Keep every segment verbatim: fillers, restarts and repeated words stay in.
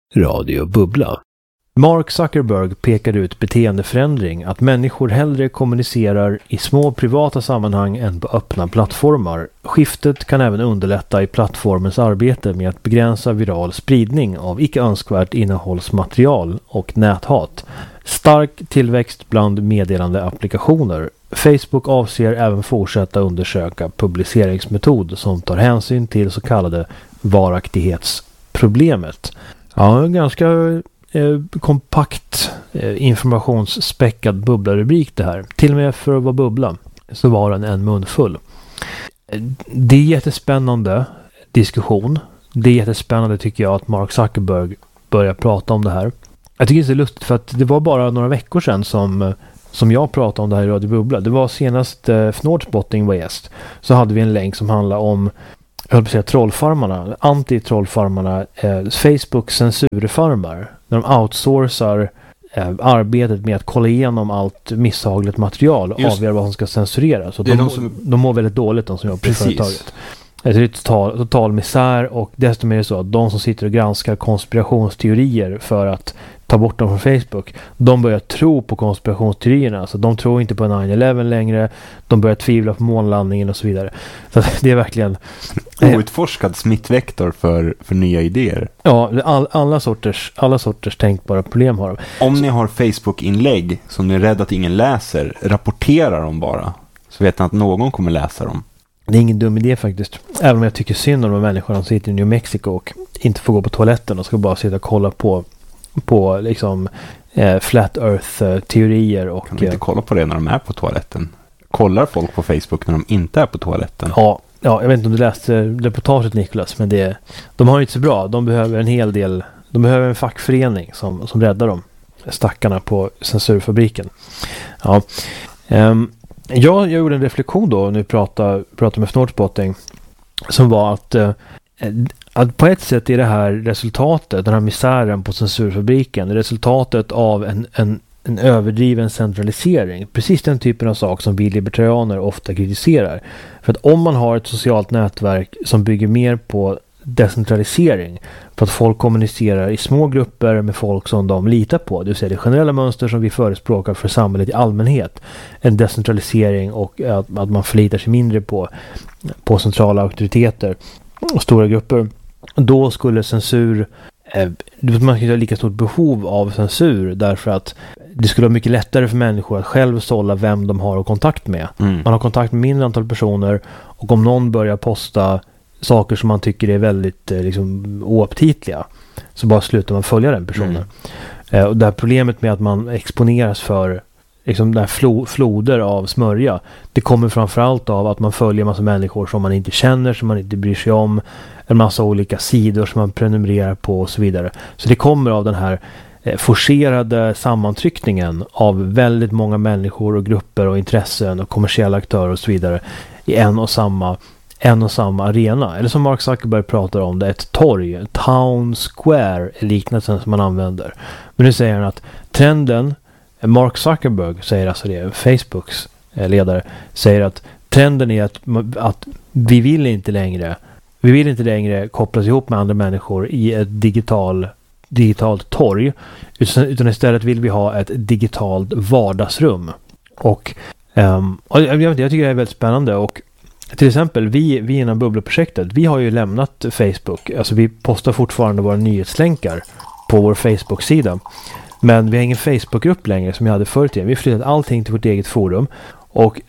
Radio Bubbla. Mark Zuckerberg pekar ut beteendeförändring, att människor hellre kommunicerar i små privata sammanhang än på öppna plattformar. Skiftet kan även underlätta i plattformens arbete med att begränsa viral spridning av icke önskvärt innehållsmaterial och näthat. Stark tillväxt bland meddelande applikationer. Facebook avser även fortsätta undersöka publiceringsmetod som tar hänsyn till så kallade varaktighetsproblemet. Ja, ganska eh, kompakt eh, informationsspäckad bubblarubrik det här. Till och med för att vara bubbla så var den en munfull. Det är jättespännande diskussion. Det är jättespännande tycker jag att Mark Zuckerberg börjar prata om det här. Jag tycker det är lustigt för att det var bara några veckor sedan som, som jag pratade om det här i Radio Bubbla. Det var senast eh, Fnordspotting var gäst. Så hade vi en länk som handlar om jag höll på att säga trollfarmarna, anti-trollfarmarna, eh, Facebook censurfarmar. När de outsourcar eh, arbetet med att kolla igenom allt misshagligt material och avgöra vad som ska censureras. Så de, de, som... de mår väldigt dåligt de som jobbar på företaget. Det är total, total misär och desto mer är det så att de som sitter och granskar konspirationsteorier för att ta bort dem från Facebook, de börjar tro på konspirationsteorierna. Så de tror inte på nine eleven längre, de börjar tvivla på månlandningen och så vidare. Så det är verkligen outforskad smittvektor för, för nya idéer. Ja, all, alla, sorters, alla sorters tänkbara problem har de. Om ni har Facebook-inlägg som ni är rädda att ingen läser, rapportera dem bara. Så vet ni att någon kommer läsa dem. Det är ingen dum idé faktiskt. Även om jag tycker synd om de människor som sitter i New Mexico och inte får gå på toaletten och ska bara sitta och kolla på på liksom eh, flat earth-teorier. Och kan de inte kolla på det när de är på toaletten? Kollar folk på Facebook när de inte är på toaletten? Ja, ja jag vet inte om du läste reportaget Niklas, men det, de har ju inte så bra. De behöver en hel del, de behöver en fackförening som, som räddar dem. Stackarna på censurfabriken. Ja. Um, jag, jag gjorde en reflektion då när vi pratade, pratade med Fnordspotting som var att uh, att på ett sätt är det här resultatet, den här misären på censurfabriken, resultatet av en, en, en överdriven centralisering. Precis den typen av sak som vi libertarianer ofta kritiserar. För att om man har ett socialt nätverk som bygger mer på decentralisering, för att folk kommunicerar i små grupper med folk som de litar på, det vill säga det generella mönster som vi förespråkar för samhället i allmänhet, en decentralisering och att, att man förlitar sig mindre på, på centrala auktoriteter och stora grupper, då skulle censur eh, man skulle ha lika stort behov av censur därför att det skulle vara mycket lättare för människor att själv sålla vem de har kontakt med. Mm. Man har kontakt med mindre antal personer och om någon börjar posta saker som man tycker är väldigt eh, liksom, oaptitliga så bara slutar man följa den personen. Mm. Eh, och det här problemet med att man exponeras för liksom där flo- floder av smörja, det kommer framförallt av att man följer en massa människor som man inte känner, som man inte bryr sig om, en massa olika sidor som man prenumererar på och så vidare. Så det kommer av den här eh, forcerade sammantryckningen av väldigt många människor och grupper och intressen och kommersiella aktörer och så vidare i en och samma en och samma arena. Eller som Mark Zuckerberg pratar om det, ett torg, town square är liknelsen som man använder. Men nu säger han att trenden, Mark Zuckerberg säger alltså det, Facebooks ledare, säger att trenden är att, att vi vill inte längre vi vill inte längre kopplas ihop med andra människor i ett digital, digitalt torg, utan, utan istället vill vi ha ett digitalt vardagsrum. Och, um, och jag, jag tycker det är väldigt spännande och till exempel vi, vi inom Bubbla-projektet, vi har ju lämnat Facebook, alltså vi postar fortfarande våra nyhetslänkar på vår Facebook-sida. Men vi har ingen Facebook-grupp längre som jag hade förr till. Vi har flyttat allting till vårt eget forum. Och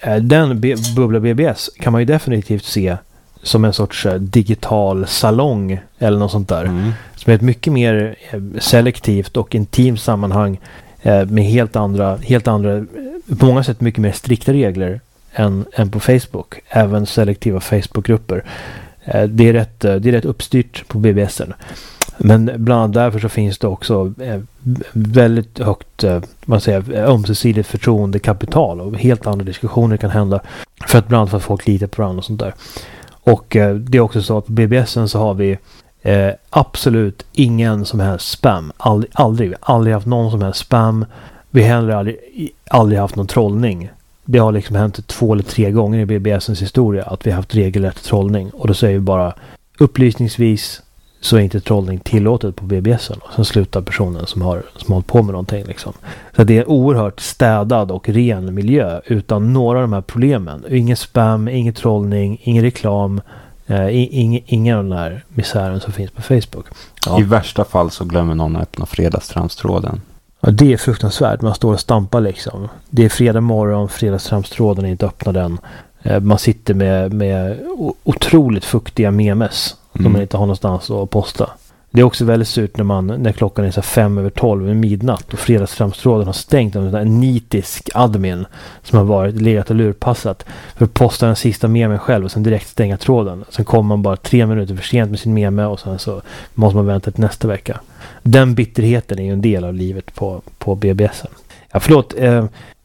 den B- Bubbla B B S kan man ju definitivt se som en sorts digital salong eller något sånt där. Mm. Som är ett mycket mer selektivt och intimt sammanhang med helt andra, helt andra, på många sätt mycket mer strikta regler än, än på Facebook. Även selektiva Facebook-grupper. Det är rätt, det är rätt uppstyrt på B B S:en. Men bland annat därför så finns det också eh, väldigt högt eh, man säger, ömsesidigt förtroendekapital och helt andra diskussioner kan hända för att bland annat för att folk litar på varandra och sånt där. Och eh, det är också så att på B B S:en så har vi eh, absolut ingen som helst spam. Aldrig, aldrig, aldrig haft någon som helst spam. Vi har heller aldrig, aldrig haft någon trollning. Det har liksom hänt två eller tre gånger i B B S:ens historia att vi har haft regelrätt trollning och då säger vi bara upplysningsvis så är inte trollning tillåtet på B B S:en. Och sen slutar personen som har, som har hållit på med någonting. Liksom. Så det är en oerhört städad och ren miljö utan några av de här problemen. Ingen spam, ingen trollning, ingen reklam, eh, ing, ingen av den här misären som finns på Facebook. Ja. I värsta fall så glömmer någon att öppna fredagstramstråden. Ja, det är fruktansvärt. Man står och stampar liksom. Det är fredag morgon, fredagstramstråden är inte öppna den. Eh, man sitter med, med otroligt fuktiga memes som mm. man inte har någonstans att posta. Det är också väldigt surt när, man, när klockan är så fem över tolv, midnatt och fredagstramstråden har stängt av en nitisk admin som har varit legat och lurpassat för att posta den sista memen själv och sen direkt stänga tråden. Sen kommer man bara tre minuter för sent med sin meme och sen så måste man vänta till nästa vecka. Den bitterheten är ju en del av livet på, på B B S:en. Ja, förlåt. Eh,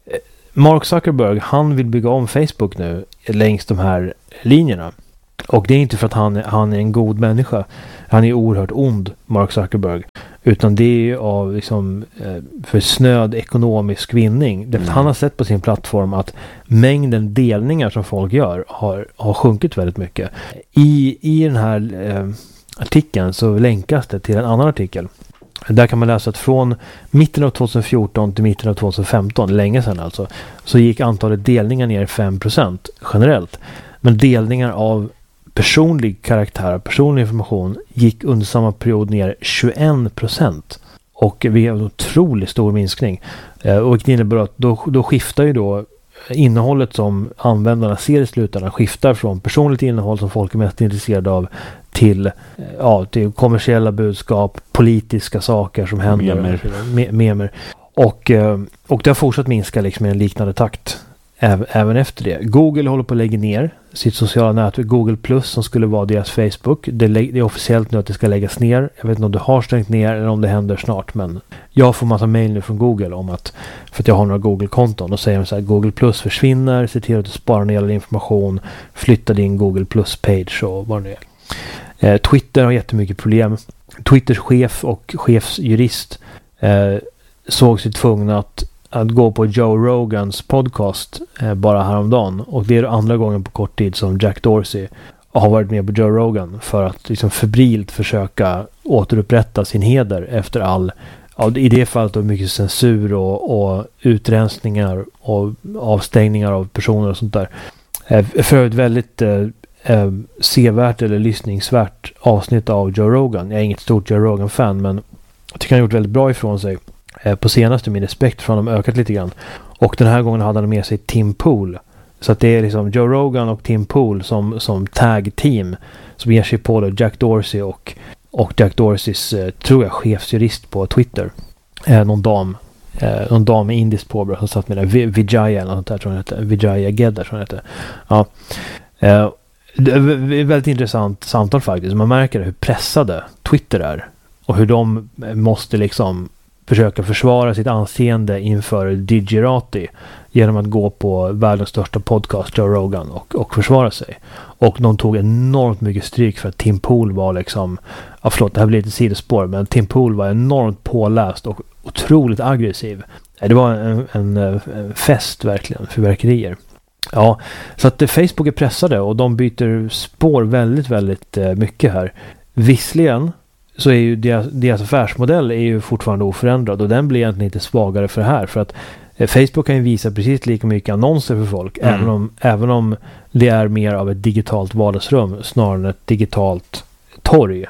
Mark Zuckerberg, han vill bygga om Facebook nu längs de här linjerna. Och det är inte för att han, han är en god människa. Han är oerhört ond, Mark Zuckerberg. Utan det är av liksom, för snöd ekonomisk vinning. Mm. Han har sett på sin plattform att mängden delningar som folk gör har, har sjunkit väldigt mycket. I, i den här eh, artikeln så länkas det till en annan artikel. Där kan man läsa att från mitten av tjugohundrafjorton till mitten av tjugohundrafemton, länge sedan alltså, så gick antalet delningar ner fem procent generellt. Men delningar av personlig karaktär, personlig information gick under samma period ner tjugoen procent. Och vi har en otroligt stor minskning. Eh, och det innebär att då, då skiftar ju då innehållet som användarna ser i slutändan skiftar från personligt innehåll som folk är mest intresserade av till, ja, till kommersiella budskap, politiska saker som händer. Memer. Me- memer. Och, och det har fortsatt minska liksom i en liknande takt äv- även efter det. Google håller på att lägga ner sitt sociala nätverk Google Plus som skulle vara deras Facebook. Det, lä- det är officiellt nu att det ska läggas ner. Jag vet inte om det har stängt ner eller om det händer snart, men jag får massa mejl nu från Google om att, för att jag har några Google-konton, och säger de så här: Google Plus försvinner, se till att du sparar ner all information, flytta din Google Plus-page och vad det är. Eh, Twitter har jättemycket problem. Twitters chef och chefsjurist eh, såg sig tvungna att, att gå på Joe Rogans podcast eh, bara häromdagen. Och det är andra gången på kort tid som Jack Dorsey har varit med på Joe Rogan för att liksom febrilt försöka återupprätta sin heder efter all, ja, i det fallet då mycket censur och, och utrensningar och avstängningar av personer och sånt där. Eh, för ett väldigt eh, Eh, sevärt eller lyssningsvärt avsnitt av Joe Rogan. Jag är inget stort Joe Rogan-fan, men jag tycker han har gjort väldigt bra ifrån sig. Eh, på senaste min respekt för honom ökat lite grann. Och den här gången hade han med sig Tim Pool. Så att det är liksom Joe Rogan och Tim Pool som, som tag-team som ger sig på då Jack Dorsey och, och Jack Dorseys, eh, tror jag, chefsjurist på Twitter. Eh, någon dam eh, någon dam med indiskt påbrå som satt med det. V- Vijaya eller något där, tror jag heter. Vijaya Gedda, tror jag heter. Ja. Eh, Det är väldigt intressant samtal faktiskt. Man märker hur pressade Twitter är. Och hur de måste liksom försöka försvara sitt anseende inför Digirati genom att gå på världens största podcast, Joe Rogan, och, och försvara sig. Och de tog enormt mycket stryk för att Tim Pool var liksom, ja förlåt, det här blir lite sidospår, men Tim Pool var enormt påläst och otroligt aggressiv. Det var en, en, en fest verkligen, fyrverkerier. Ja, så att Facebook är pressade och de byter spår väldigt, väldigt eh, mycket här. Visserligen så är ju deras, deras affärsmodell är ju fortfarande oförändrad och den blir egentligen inte svagare för det här, för att eh, Facebook kan ju visa precis lika mycket annonser för folk, mm. även om, även om det är mer av ett digitalt vardagsrum snarare än ett digitalt torg.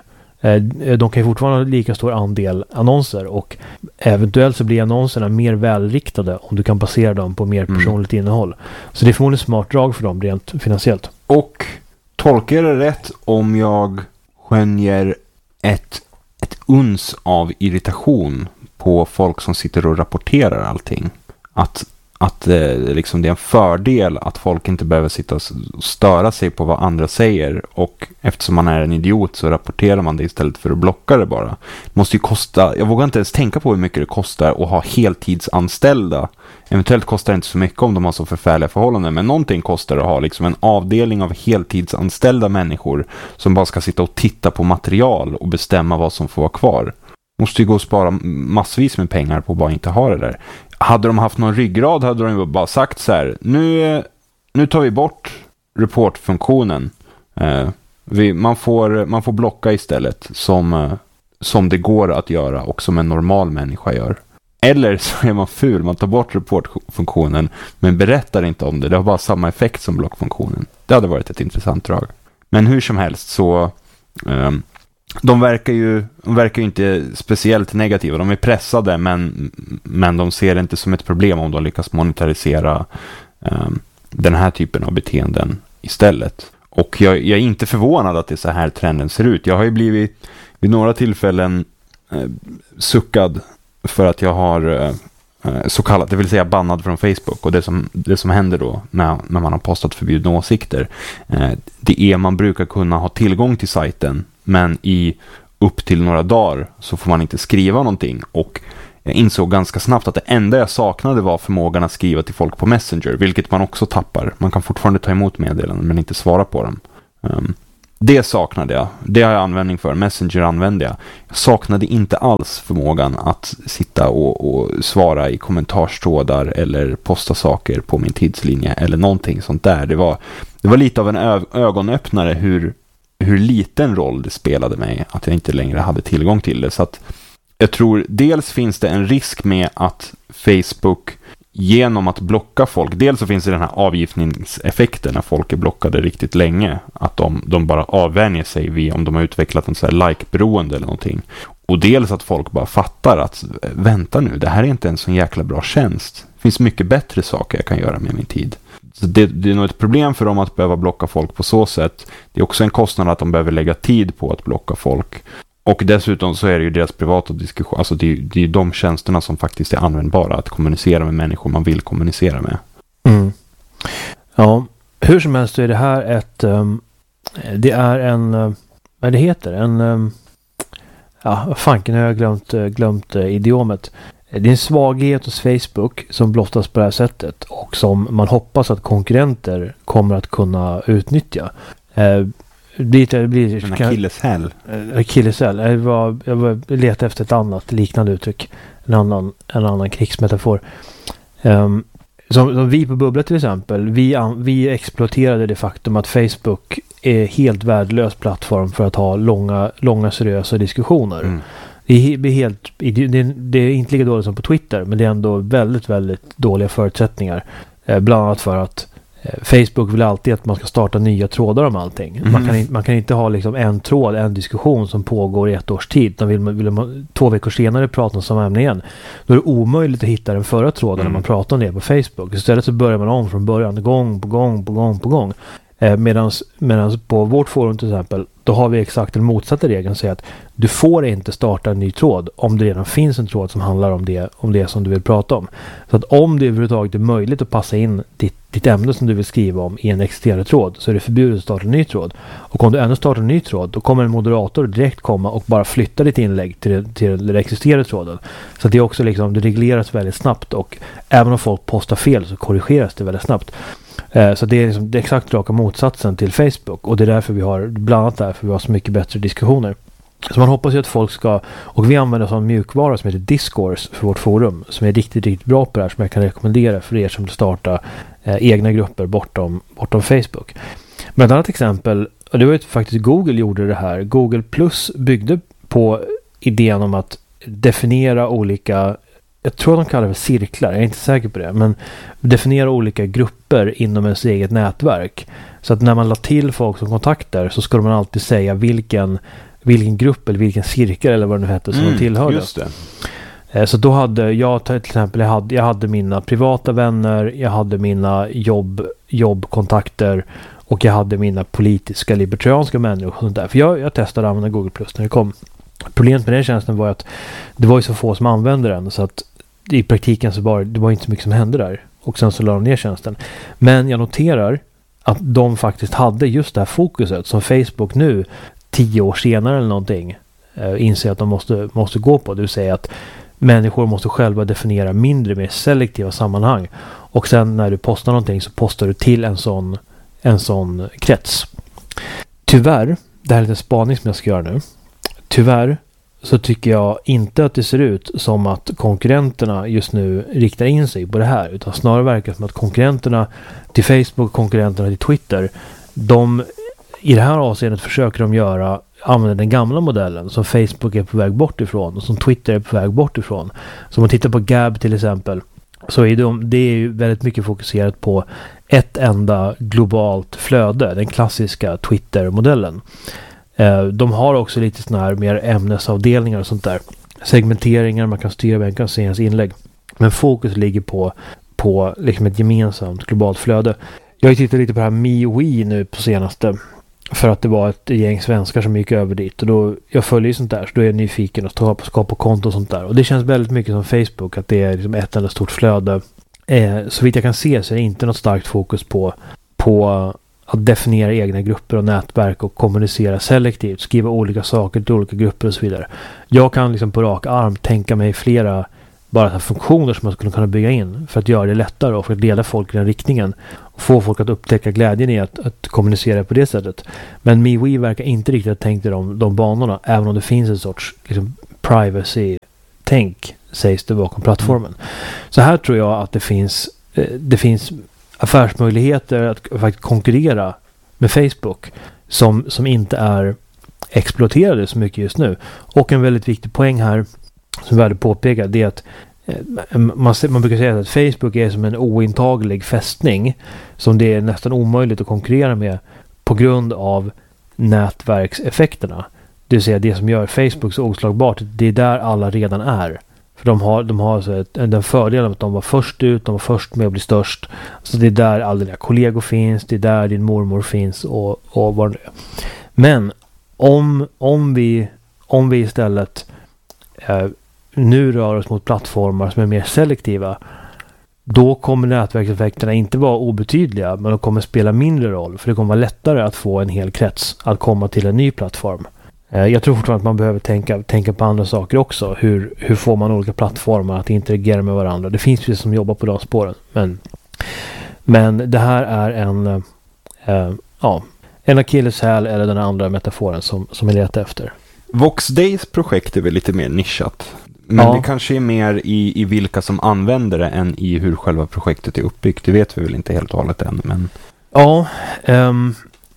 De kan ju fortfarande ha lika stor andel annonser och eventuellt så blir annonserna mer välriktade om du kan basera dem på mer personligt mm. innehåll. Så det är förmodligen smart drag för dem rent finansiellt. Och tolkar det rätt om jag skönjer ett, ett uns av irritation på folk som sitter och rapporterar allting? Att Att eh, liksom det är en fördel att folk inte behöver sitta och störa sig på vad andra säger, och eftersom man är en idiot så rapporterar man det istället för att blocka det bara. Det måste ju kosta, jag vågar inte ens tänka på hur mycket det kostar att ha heltidsanställda. Eventuellt kostar det inte så mycket om de har så förfärliga förhållanden, men någonting kostar att ha liksom en avdelning av heltidsanställda människor som bara ska sitta och titta på material och bestämma vad som får vara kvar. Måste ju gå och spara massvis med pengar på att bara inte ha det där. Hade de haft någon ryggrad hade de bara sagt så här: nu, nu tar vi bort reportfunktionen. Eh, Vi, man, får, man får blocka istället som, som det går att göra och som en normal människa gör. Eller så är man ful, man tar bort reportfunktionen men berättar inte om det. Det har bara samma effekt som blockfunktionen. Det hade varit ett intressant drag. Men hur som helst så um, de verkar ju de verkar ju inte speciellt negativa. De är pressade men, men de ser det inte som ett problem om de lyckas monetarisera um, den här typen av beteenden istället. Och jag, jag är inte förvånad att det är så här trenden ser ut. Jag har ju blivit vid några tillfällen eh, suckad för att jag har eh, så kallat, det vill säga bannad från Facebook. Och det som, det som händer då när, när man har postat förbjudna åsikter, eh, det är man brukar kunna ha tillgång till sajten, men i upp till några dagar så får man inte skriva någonting. Och jag insåg ganska snabbt att det enda jag saknade var förmågan att skriva till folk på Messenger, vilket man också tappar. Man kan fortfarande ta emot meddelanden men inte svara på dem. Um, det saknade jag. Det har jag användning för. Messenger använde jag. Jag saknade inte alls förmågan att sitta och, och svara i kommentarstrådar eller posta saker på min tidslinje eller någonting sånt där. Det var, det var lite av en ö- ögonöppnare hur, hur liten roll det spelade mig att jag inte längre hade tillgång till det. Så att jag tror dels finns det en risk med att Facebook genom att blocka folk, dels så finns det den här avgiftningseffekten när folk är blockade riktigt länge, att de, de bara avvänjer sig vid om de har utvecklat en så här like-beroende eller någonting. Och dels att folk bara fattar att vänta nu, det här är inte en så jäkla bra tjänst. Det finns mycket bättre saker jag kan göra med min tid. Så det, det är nog ett problem för dem att behöva blocka folk på så sätt. Det är också en kostnad att de behöver lägga tid på att blocka folk. Och dessutom så är det ju deras privata diskussion. Alltså det är, det är ju de tjänsterna som faktiskt är användbara att kommunicera med människor man vill kommunicera med. Mm. Ja, hur som helst så är det här ett um, det är en uh, vad det heter, en um, ja, fanken har jag glömt, glömt uh, idiomet. Det är en svaghet hos Facebook som blottas på det här sättet och som man hoppas att konkurrenter kommer att kunna utnyttja. Uh, Det blir, det blir, en akilleshäl. Akilleshäl. Jag var, jag var letade efter ett annat liknande uttryck. En annan, en annan krigsmetafor. Um, som, som vi på Bubbla till exempel. Vi, vi exploaterade det faktum att Facebook är helt värdelös plattform för att ha långa, långa seriösa diskussioner. Mm. Det, är, helt, det, det är inte lika dåligt som på Twitter, men det är ändå väldigt, väldigt dåliga förutsättningar. Eh, bland annat för att Facebook vill alltid att man ska starta nya trådar om allting. Mm. Man, kan, man kan inte ha liksom en tråd, en diskussion som pågår i ett års tid. De vill, vill man två veckor senare prata om samma ämne igen. Då är det omöjligt att hitta den förra tråden mm. när man pratar om det på Facebook. Istället så börjar man om från början, gång på gång på gång på gång. Eh, medans, medans på vårt forum till exempel, då har vi exakt den motsatta regeln, säger att du får inte starta en ny tråd om det redan finns en tråd som handlar om det, om det som du vill prata om. Så att om det överhuvudtaget är möjligt att passa in ditt, ditt ämne som du vill skriva om i en existerande tråd, så är det förbjudet att starta en ny tråd. Och om du ändå startar en ny tråd, då kommer en moderator direkt komma och bara flytta ditt inlägg till, till den existerande tråden. Så att det är också liksom, det regleras väldigt snabbt, och även om folk postar fel så korrigeras det väldigt snabbt. Så det är, liksom, det är exakt raka motsatsen till Facebook, och det är därför vi har, bland annat därför vi har så mycket bättre diskussioner. Så man hoppas ju att folk ska, och vi använder sån mjukvara som heter Discourse för vårt forum, som är riktigt, riktigt bra på det här, som jag kan rekommendera för er som vill starta eh, egna grupper bortom, bortom Facebook. Men ett annat exempel, och det var ju faktiskt Google gjorde det här. Google Plus byggde på idén om att definiera olika, jag tror de kallar det för cirklar, jag är inte säker på det, men definiera olika grupper inom ens eget nätverk. Så att när man la till folk som kontakter, så ska man alltid säga vilken, vilken grupp eller vilken cirkel eller vad det nu hette som mm, de tillhörde. Just det. Så då hade jag till exempel, jag hade, jag hade mina privata vänner, jag hade mina jobb, jobbkontakter, och jag hade mina politiska libertarianska människor och sånt där. För jag, jag testade att använda Google Plus när det kom. Problemet med den tjänsten var att det var ju så få som använde den, så att i praktiken så var det var inte så mycket som hände där. Och sen så la de ner tjänsten. Men jag noterar att de faktiskt hade just det här fokuset som Facebook nu, tio år senare eller någonting, äh, inser att de måste, måste gå på. Det vill säga att människor måste själva definiera mindre, mer selektiva sammanhang. Och sen när du postar någonting så postar du till en sån, en sån krets. Tyvärr, det här är lite spaning som jag ska göra nu. Tyvärr så tycker jag inte att det ser ut som att konkurrenterna just nu riktar in sig på det här, utan snarare verkar som att konkurrenterna till Facebook och konkurrenterna till Twitter, de i det här avseendet försöker de göra använda den gamla modellen som Facebook är på väg bort ifrån och som Twitter är på väg bort ifrån. Så om man tittar på Gab till exempel, så är de, det är ju väldigt mycket fokuserat på ett enda globalt flöde, den klassiska Twitter-modellen. Eh, de har också lite sådana här mer ämnesavdelningar och sånt där. Segmenteringar, man kan styra vem kan se ens inlägg. Men fokus ligger på, på liksom ett gemensamt globalt flöde. Jag har tittat lite på det här MeWe nu på senaste, för att det var ett gäng svenskar som gick över dit. Och då, jag följer ju sånt där, så då är jag nyfiken och skapa, skapa konto och sånt där. Och det känns väldigt mycket som Facebook, att det är liksom ett enda stort flöde. Eh, så vitt jag kan se så är det inte något starkt fokus på, på att definiera egna grupper och nätverk och kommunicera selektivt, skriva olika saker till olika grupper och så vidare. Jag kan liksom på rak arm tänka mig flera bara så här funktioner som man skulle kunna bygga in för att göra det lättare och för att leda folk i den riktningen och få folk att upptäcka glädjen i att, att kommunicera på det sättet. Men MeWe verkar inte riktigt ha tänkt i de, de banorna, även om det finns en sorts liksom, privacy-tänk, sägs det bakom plattformen. Mm. Så här tror jag att det finns, eh, det finns affärsmöjligheter att faktiskt konkurrera med Facebook som, som inte är exploaterade så mycket just nu. Och en väldigt viktig poäng här som värde påpeka, det är att eh, man, man brukar säga att Facebook är som en ointaglig fästning som det är nästan omöjligt att konkurrera med på grund av nätverkseffekterna. Det vill säga det som gör Facebook så oslagbart, det är där alla redan är. För de har, de har så ett, den fördelen att de var först ut, de var först med att bli störst. Så det är där alla dina kollegor finns, det är där din mormor finns och, och vad det är. Men om, om, vi, om vi istället eh, nu rör oss mot plattformar som är mer selektiva, då kommer nätverkseffekterna inte vara obetydliga, men de kommer spela mindre roll, för det kommer vara lättare att få en hel krets att komma till en ny plattform. Jag tror fortfarande att man behöver tänka, tänka på andra saker också. Hur, hur får man olika plattformar att interagera med varandra? Det finns ju som jobbar på de spåren. Men, men det här är en eh, ja, en akilleshäl eller den andra metaforen som, som jag letar efter. Voxdays projekt är väl lite mer nischat. Men ja. Det kanske är mer i, i vilka som använder det än i hur själva projektet är uppbyggt. Det vet vi väl inte helt och hållet än. Men... Ja, um,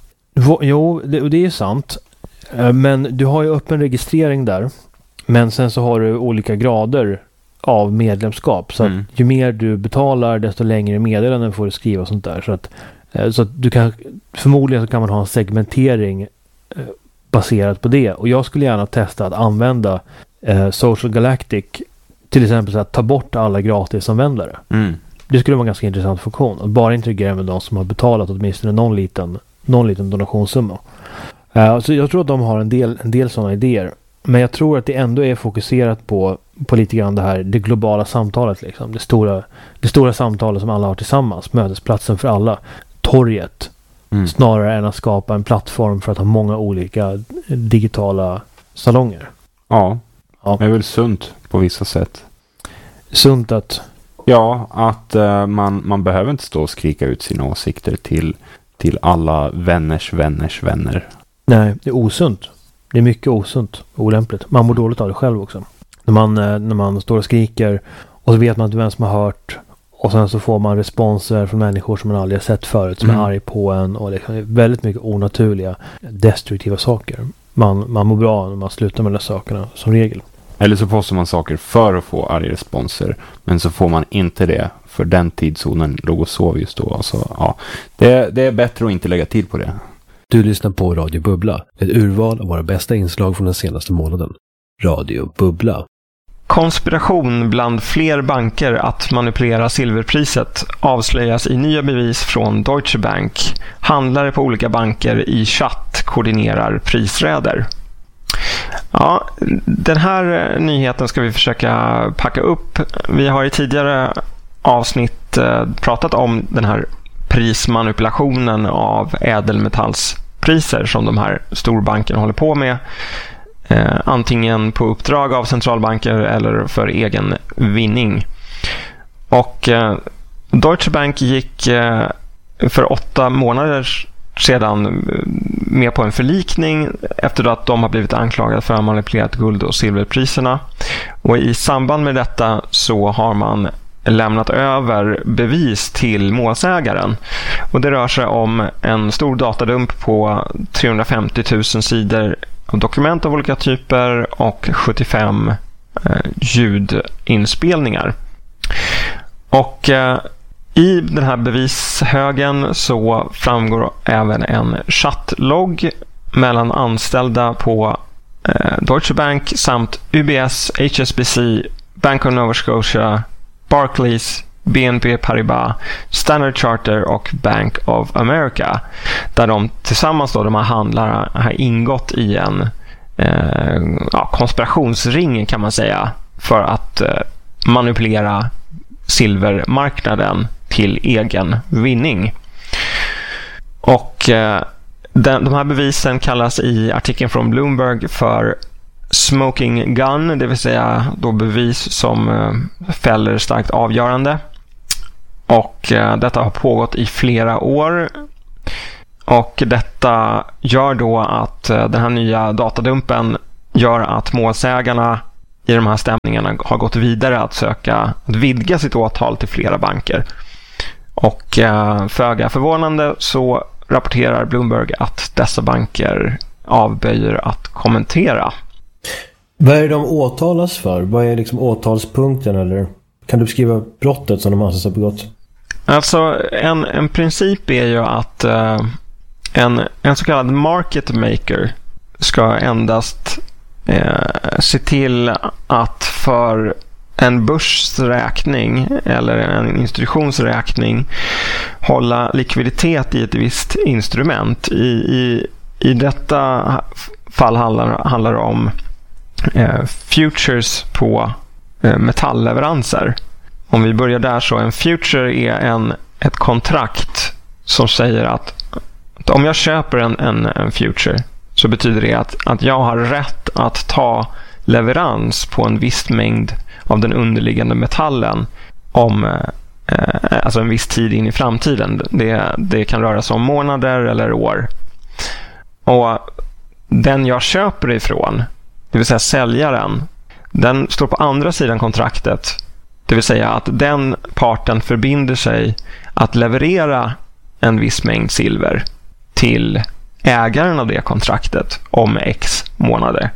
jo, det, det är sant. Men du har ju öppen registrering där. Men sen så har du olika grader av medlemskap. Så mm. att ju mer du betalar, desto längre meddelanden får du skriva och sånt där. Så att, så att du kan, förmodligen så kan man ha en segmentering baserat på det. Och jag skulle gärna testa att använda eh, Social Galactic, till exempel så att ta bort alla gratisanvändare. Mm. Det skulle vara en ganska intressant funktion. Att bara interagera med de som har betalat åtminstone någon liten, någon liten donationssumma. Uh, så jag tror att de har en del, en del sådana idéer. Men jag tror att det ändå är fokuserat på, på lite grann det här, det globala samtalet liksom. Det stora, det stora samtalet som alla har tillsammans. Mötesplatsen för alla. Torget. Mm. Snarare än att skapa en plattform för att ha många olika digitala salonger. Ja, ja. Det är väl sunt på vissa sätt. Sunt att... Ja, att uh, man, man behöver inte stå och skrika ut sina åsikter till, till alla vänners vänners vänner. Nej, det är osunt. Det är mycket osunt och olämpligt. Man mår dåligt av det själv också. När man, när man står och skriker och så vet man inte vem som har hört, och sen så får man responser från människor som man aldrig har sett förut, som mm. är arg på en, och liksom väldigt mycket onaturliga, destruktiva saker. Man, man mår bra när man slutar med de sakerna som regel. Eller så postar man saker för att få arga responser, men så får man inte det för den tidszonen låg och sov just då. Alltså, ja, det, det är bättre att inte lägga tid på det. Du lyssnar på Radio Bubbla, ett urval av våra bästa inslag från den senaste månaden. Radio Bubbla. Konspiration bland fler banker att manipulera silverpriset avslöjas i nya bevis från Deutsche Bank. Handlare på olika banker i chatt koordinerar prisräder. Ja, den här nyheten ska vi försöka packa upp. Vi har i tidigare avsnitt pratat om den här prismanipulationen av ädelmetallspriser som de här storbankerna håller på med. Eh, antingen på uppdrag av centralbanker eller för egen vinning. Och eh, Deutsche Bank gick eh, för åtta månader sedan med på en förlikning efter att de har blivit anklagade för att ha manipulerat guld- och silverpriserna. Och i samband med detta så har man lämnat över bevis till målsägaren. Och det rör sig om en stor datadump på trehundrafemtio tusen sidor av dokument av olika typer och sjuttiofem eh, ljudinspelningar. Och eh, i den här bevishögen så framgår även en chattlogg mellan anställda på eh, Deutsche Bank samt U B S, H S B C, Bank of Nova Scotia, Barclays, B N P Paribas, Standard Charter och Bank of America, där de tillsammans då, de här handlarna har ingått i en eh, ja, konspirationsring kan man säga, för att eh, manipulera silvermarknaden till egen vinning. Och eh, den, de här bevisen kallas i artikeln från Bloomberg för smoking gun, det vill säga då bevis som eh, fäller starkt avgörande. Och eh, detta har pågått i flera år. Och detta gör då att eh, den här nya datadumpen gör att målsägarna i de här stämningarna har gått vidare att söka att vidga sitt åtal till flera banker. Och eh, föga förvånande så rapporterar Bloomberg att dessa banker avböjer att kommentera. Vad är det de åtalas för? Vad är liksom åtalspunkten, eller kan du beskriva brottet som de anses ha begått? Alltså en, en princip är ju att eh, en, en så kallad market maker ska endast eh, se till att för en börsräkning eller en institutionsräkning hålla likviditet i ett visst instrument. I, i, i detta fall handlar, handlar det om eh, futures på eh, metallleveranser. Om vi börjar där, så en future är en, ett kontrakt som säger att, att om jag köper en, en, en future så betyder det att, att jag har rätt att ta leverans på en viss mängd av den underliggande metallen om eh, alltså en viss tid in i framtiden. Det, det kan röra sig om månader eller år. Och den jag köper ifrån, det vill säga säljaren, den står på andra sidan kontraktet. Det vill säga att den parten förbinder sig att leverera en viss mängd silver till ägaren av det kontraktet om x månader.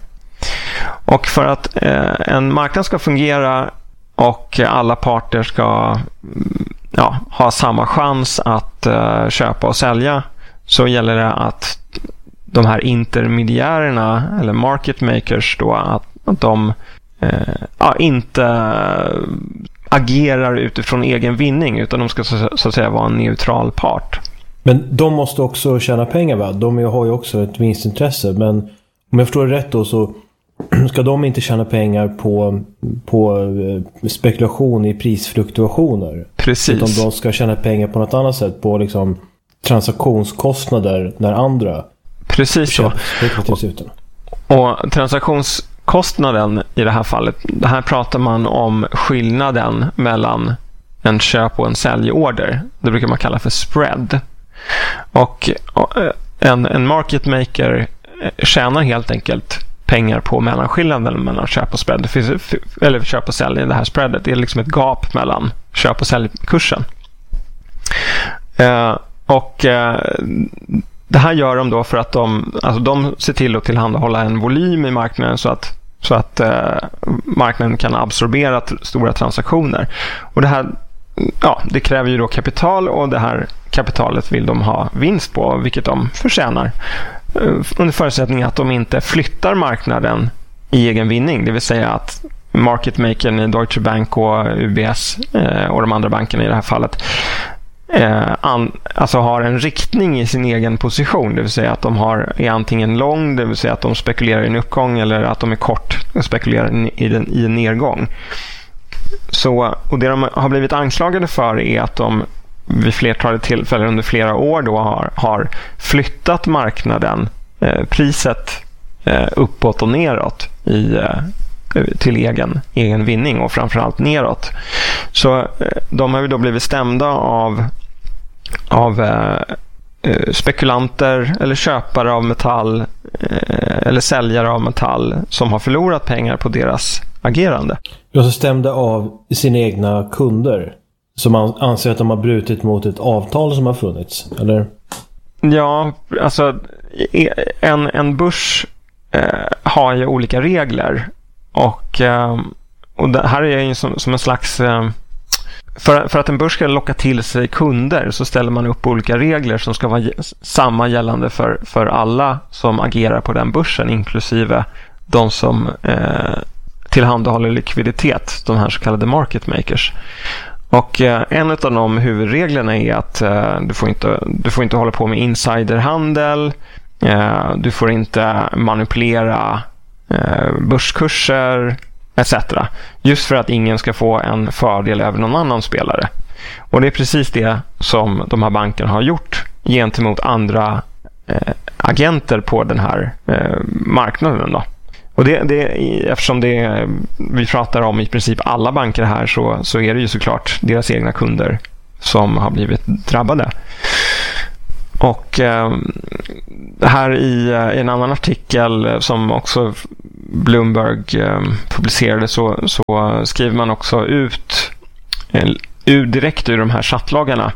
Och för att eh, en marknad ska fungera och alla parter ska ja, ha samma chans att eh, köpa och sälja, så gäller det att de här intermediärerna eller market makers då, att, att de eh, ja, inte agerar utifrån egen vinning, utan de ska så, så att säga vara en neutral part. Men de måste också tjäna pengar, va? De har ju också ett vinstintresse, men om jag förstår det rätt då, så ska de inte tjäna pengar på, på spekulation i prisfluktuationer. Precis. Utan de ska tjäna pengar på något annat sätt, på liksom transaktionskostnader när andra Precis så. Och transaktionskostnaden i det här fallet, det här pratar man om skillnaden mellan en köp och en säljorder. Det brukar man kalla för spread. Och en, en market maker tjänar helt enkelt pengar på mellanskillnaden mellan köp och spread. Det finns, eller köp och sälj, det här spreadet, det är liksom ett gap mellan köp och säljkursen. Eh, och eh, det här gör de då för att de, alltså de ser till att tillhandahålla en volym i marknaden så att, så att eh, marknaden kan absorbera t- stora transaktioner. Och det här, ja, det kräver ju då kapital, och det här kapitalet vill de ha vinst på, vilket de förtjänar. Under förutsättning att de inte flyttar marknaden i egen vinning. Det vill säga att marketmakern i Deutsche Bank och U B S eh, och de andra bankerna i det här fallet eh, an, alltså har en riktning i sin egen position. Det vill säga att de har, är antingen lång, det vill säga att de spekulerar i en uppgång, eller att de är kort och spekulerar i, den, i en nedgång. Så, och det de har blivit anklagade för är att de vid flertalet tillfällen under flera år då har, har flyttat marknaden, eh, priset eh, uppåt och neråt i, eh, till egen, egen vinning, och framförallt neråt. Så eh, de har ju då blivit stämda av, av eh, eh, spekulanter eller köpare av metall eh, eller säljare av metall som har förlorat pengar på deras agerande. De som stämde av sina egna kunder som anser att de har brutit mot ett avtal som har funnits, eller? Ja, alltså en, en börs eh, har ju olika regler och, eh, och det här är ju som, som en slags eh, för, för att en börs ska locka till sig kunder så ställer man upp olika regler som ska vara samma gällande för, för alla som agerar på den börsen, inklusive de som eh, tillhandahåller likviditet, de här så kallade market makers. Och eh, en av de huvudreglerna är att eh, du, får inte, du får inte hålla på med insiderhandel, eh, du får inte manipulera eh, börskurser et cetera. Just för att ingen ska få en fördel över någon annan spelare. Och det är precis det som de här bankerna har gjort gentemot andra eh, agenter på den här eh, marknaden då. Och det, det, eftersom det, vi pratar om i princip alla banker här så, så är det ju såklart deras egna kunder som har blivit drabbade. Och eh, här i, i en annan artikel som också Bloomberg eh, publicerade så, så skriver man också ut eh, direkt ur de här chattloggarna.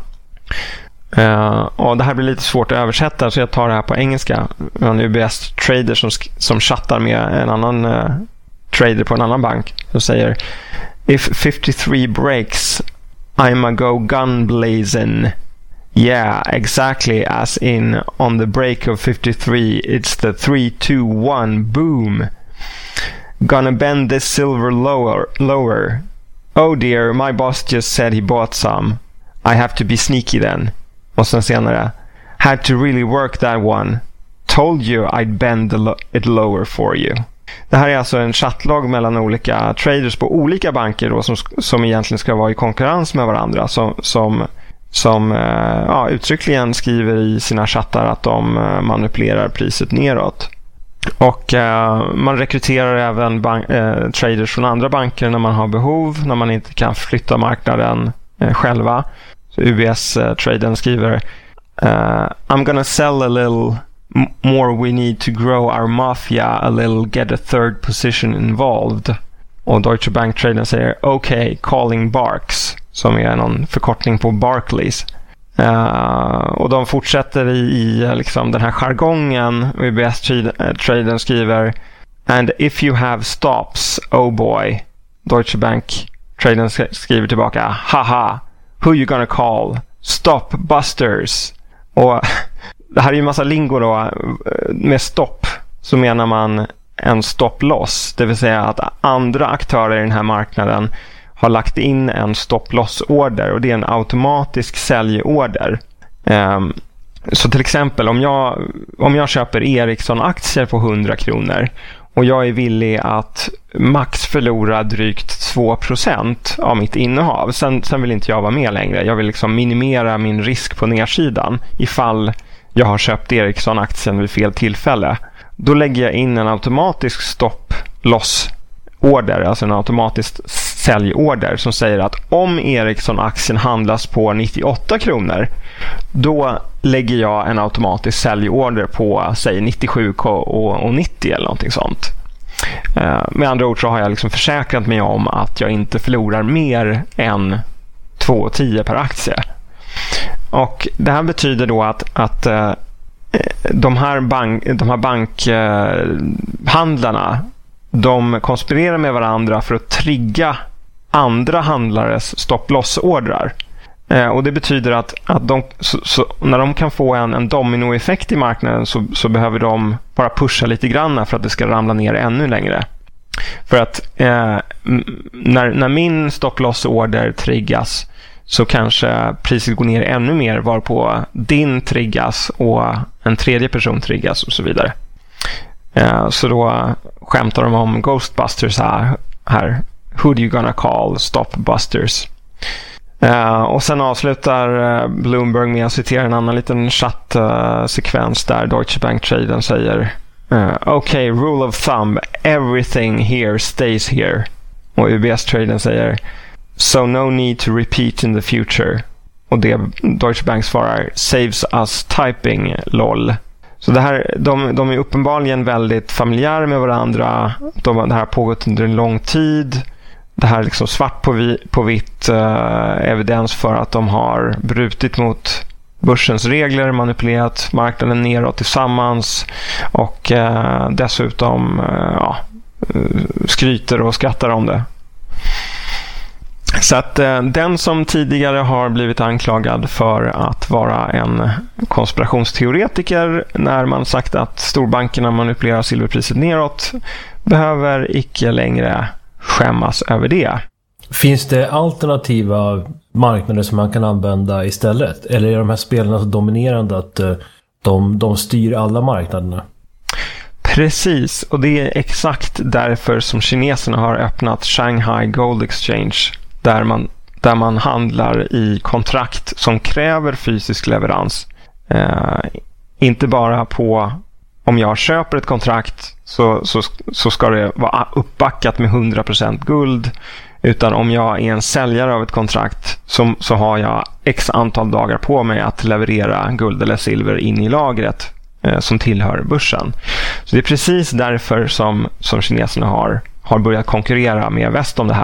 Uh, och det här blir lite svårt att översätta så jag tar det här på engelska. Vi har en U B S-trader som, som chattar med en annan uh, trader på en annan bank som säger If fifty-three breaks I'm a go gun blazing. Yeah, exactly as in on the break of fifty-three it's the three two one boom. Gonna bend this silver lower lower. Oh dear, my boss just said he bought some. I have to be sneaky then. Och sen senare had to really work that one. Told you I'd bend the lo- it lower for you. Det här är alltså en chattlog mellan olika traders på olika banker då, som, som egentligen ska vara i konkurrens med varandra. Som, som, som eh, ja, uttryckligen skriver i sina chattar att de eh, manipulerar priset neråt. Och eh, man rekryterar även bank, eh, traders från andra banker när man har behov. När man inte kan flytta marknaden eh, själva. Så U B S-traden uh, skriver uh, I'm gonna sell a little m- more we need to grow our mafia a little, get a third position involved. Och Deutsche Bank-traden säger okay, calling Barks, som är någon förkortning på Barclays. Uh, och de fortsätter i, i liksom den här jargongen. U B S-traden skriver and if you have stops, oh boy. Deutsche Bank-traden skriver tillbaka haha. Who you gonna call? Stop busters. Och det här är ju en massa lingo då. Med stopp så menar man en stop loss. Det vill säga att andra aktörer i den här marknaden har lagt in en stop loss order. Och det är en automatisk säljorder. Um, så till exempel om jag, om jag köper Ericsson-aktier på hundra kronor. Och jag är villig att max förlora drygt två procent av mitt innehav. Sen, sen vill inte jag vara med längre. Jag vill liksom minimera min risk på nedsidan ifall jag har köpt Ericsson-aktien vid fel tillfälle. Då lägger jag in en automatisk stopp-loss-order, alltså en automatisk säljorder som säger att om Ericsson-aktien handlas på nittioåtta kronor, då lägger jag en automatisk säljorder på säg nittiosju och nittio eller någonting sånt. Uh, med andra ord så har jag liksom försäkrat mig om att jag inte förlorar mer än två komma tio per aktie. Och det här betyder då att, att uh, de här, bank, de här bankhandlarna uh, de konspirerar med varandra för att trigga andra handlares stop-loss-ordrar. Eh, och det betyder att, att de, så, så, när de kan få en, en dominoeffekt i marknaden så, så behöver de bara pusha lite grann för att det ska ramla ner ännu längre. För att eh, när, när min stop-loss-order triggas så kanske priset går ner ännu mer varpå din triggas och en tredje person triggas och så vidare. Eh, så då skämtar de om Ghostbusters här. här. Who do you gonna call? Stopbusters. Uh, och sen avslutar uh, Bloomberg med att citera en annan liten chattsekvens uh, där Deutsche Bank-traden säger uh, okay, rule of thumb, everything here stays here. Och U B S-traden säger so no need to repeat in the future. och det Deutsche Bank svarar saves us typing, lol. Så det här, de, de är uppenbarligen väldigt familjära med varandra. De, det här har pågått under en lång tid. Det här är liksom svart på, vi, på vitt eh, evidens för att de har brutit mot börsens regler, manipulerat marknaden neråt tillsammans och eh, dessutom eh, ja, skryter och skrattar om det. Så att eh, den som tidigare har blivit anklagad för att vara en konspirationsteoretiker när man sagt att storbankerna manipulerar silverpriset neråt behöver icke längre skämmas över det. Finns det alternativa marknader som man kan använda istället? Eller är de här spelarna så dominerande att uh, de, de styr alla marknaderna? Precis, och det är exakt därför som kineserna har öppnat Shanghai Gold Exchange där man, där man handlar i kontrakt som kräver fysisk leverans. Eh, inte bara på om jag köper ett kontrakt så, så, så ska det vara uppbackat med hundra procent guld. Utan om jag är en säljare av ett kontrakt så, så har jag x antal dagar på mig att leverera guld eller silver in i lagret eh, som tillhör börsen. Så det är precis därför som, som kineserna har, har börjat konkurrera med väst om det här.